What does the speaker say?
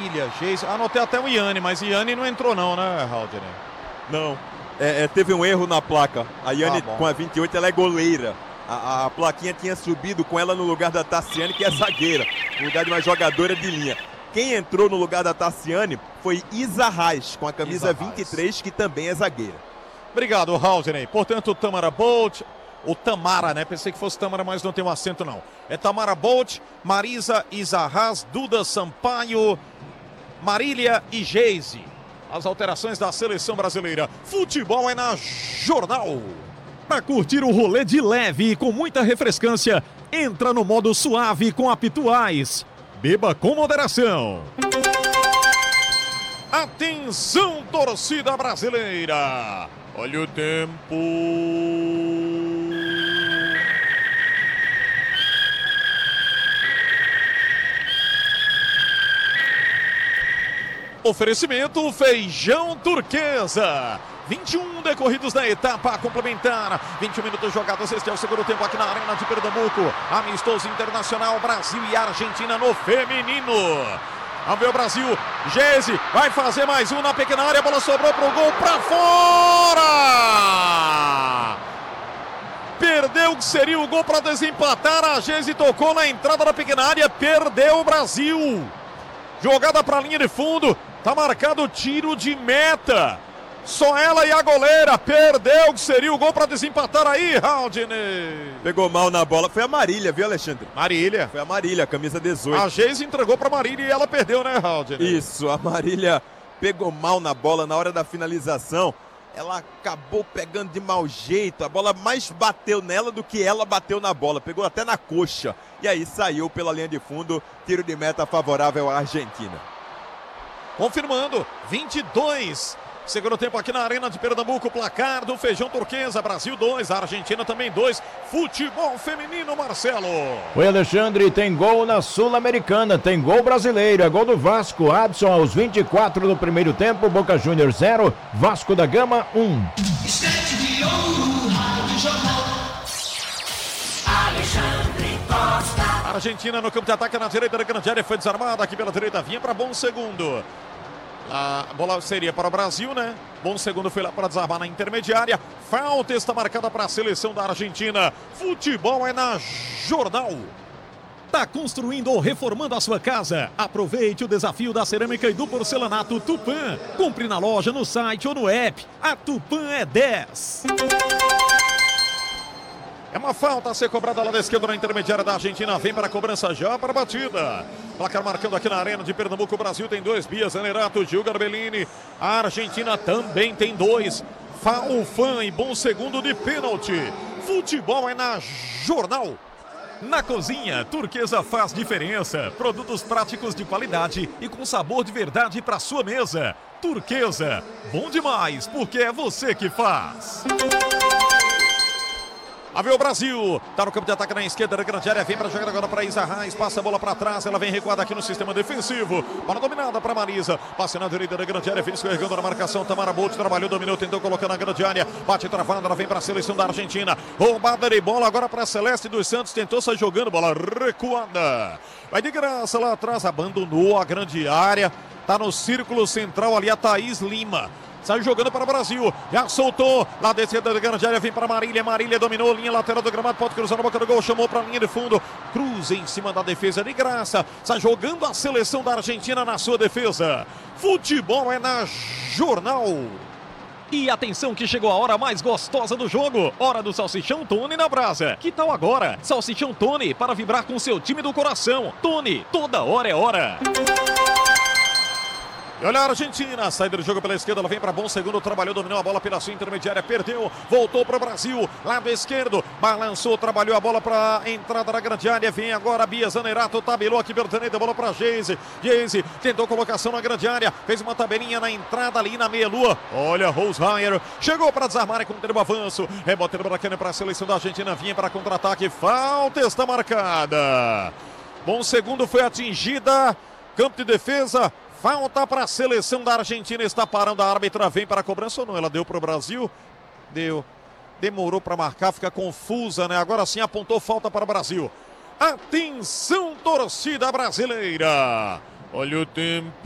Marília, Geise. Anotei até o Iane, mas Iane não entrou não, né, Haldner? Não. Teve um erro na placa. A Iane, com a 28, ela é goleira. A plaquinha tinha subido com ela no lugar da Tassiane, que é zagueira. No lugar de uma jogadora de linha. Quem entrou no lugar da Tassiane foi Isa Reis, com a camisa 23, que também é zagueira. Obrigado, Haldner. Portanto, Tamara Bolt, ou Tamara, né? Pensei que fosse Tamara, mas não tem um acento, não. É Tamara Bolt, Marisa Isarraz, Duda Sampaio, Marília e Geise. As alterações da seleção brasileira. Futebol é na Jornal. Para curtir o rolê de leve e com muita refrescância, entra no modo suave com a Pituais. Beba com moderação. Atenção, torcida brasileira. Olha o tempo. Oferecimento Feijão Turquesa. 21 decorridos da etapa complementar. 21 minutos jogados. Este é o segundo tempo aqui na Arena de Pernambuco. Amistoso internacional Brasil e Argentina no feminino. Vamos ver o Brasil. Geise vai fazer mais um na pequena área. A bola sobrou para o gol, para fora. Perdeu que seria o gol para desempatar. A Geise tocou na entrada da pequena área. Perdeu o Brasil. Jogada para a linha de fundo. Tá marcado o tiro de meta. Só ela e a goleira. Perdeu que seria o gol para desempatar aí, Haldner. Pegou mal na bola. Foi a Marília, viu, Alexandre? Marília. Foi a Marília, camisa 18. A Geise entregou para Marília e ela perdeu, né, Haldner? Isso, a Marília pegou mal na bola na hora da finalização. Ela acabou pegando de mau jeito. A bola mais bateu nela do que ela bateu na bola. Pegou até na coxa. E aí saiu pela linha de fundo. Tiro de meta favorável à Argentina. Confirmando, 22. Segundo tempo aqui na Arena de Pernambuco, placar do Feijão Turquesa, Brasil 2, Argentina também 2, futebol feminino, Marcelo. Oi, Alexandre, tem gol na Sul-Americana, tem gol brasileiro, é gol do Vasco, Adson aos 24 do primeiro tempo, Boca Juniors 0, Vasco da Gama 1. Argentina no campo de ataque na direita da grande área, foi desarmada aqui pela direita, vinha para bom segundo. A bola seria para o Brasil, né? Bom segundo foi lá para desarmar na intermediária. Falta está marcada para a seleção da Argentina. Futebol é na Jornal. Tá construindo ou reformando a sua casa? Aproveite o desafio da cerâmica e do porcelanato Tupã. Compre na loja, no site ou no app. A Tupã é 10. É uma falta a ser cobrada lá da esquerda na intermediária da Argentina. Vem para a cobrança já para a batida. Placar marcando aqui na Arena de Pernambuco. O Brasil tem 2. Bia Zanerato, Gil Garbellini. A Argentina também tem 2. Faufan e bom segundo de pênalti. Futebol é na Jornal. Na cozinha, Turquesa faz diferença. Produtos práticos de qualidade e com sabor de verdade para sua mesa. Turquesa, bom demais, porque é você que faz. A ver o Brasil, tá no campo de ataque na esquerda da grande área, vem para jogar agora para Isa Reis, passa a bola para trás, ela vem recuada aqui no sistema defensivo, bola dominada para Marisa, passa na direita da grande área, vem escorregando na marcação, Tamara Bolt trabalhou, dominou, tentou colocar na grande área, bate travada, ela vem para a seleção da Argentina, roubada de bola agora para Celeste dos Santos, tentou sair jogando, bola recuada, vai de graça lá atrás, abandonou a grande área, tá no círculo central ali a Thaís Lima. Saiu jogando para o Brasil, já soltou, lá da esquerda da grande área, vem para Marília, Marília dominou, linha lateral do gramado, pode cruzar na boca do gol, chamou para a linha de fundo, cruza em cima da defesa de graça, sai jogando a seleção da Argentina na sua defesa. Futebol é na Jornal. E atenção que chegou a hora mais gostosa do jogo, hora do Salsichão Tony na brasa. Que tal agora? Salsichão Tony para vibrar com seu time do coração. Tony, toda hora é hora. E olha a Argentina, saída do jogo pela esquerda, ela vem para bom segundo, trabalhou, dominou a bola pela sua intermediária, perdeu, voltou para o Brasil, lado esquerdo, balançou, trabalhou a bola para a entrada da grande área, vem agora a Bia Zanerato, tabelou aqui pelo Taneiro, a bola para Geise, Geise tentou colocação na grande área, fez uma tabelinha na entrada ali na meia-lua, olha Rosmeier, chegou para desarmar e conter o avanço, rebote bacana para a seleção da Argentina, vinha para contra-ataque, falta está marcada, bom segundo foi atingida, campo de defesa, falta para a seleção da Argentina, está parando a árbitra, vem para a cobrança ou não? Ela deu para o Brasil? Deu. Demorou para marcar, fica confusa, né? Agora sim apontou falta para o Brasil. Atenção, torcida brasileira! Olha o tempo.